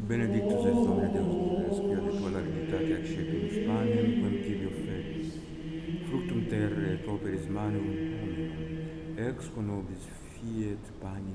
Benedictus es Domine Deus vobis, quia de tua largitate accepimus panem, quem tibi offeris. Fructum terrae et operis manum hominum, ex quo nobis fiet pani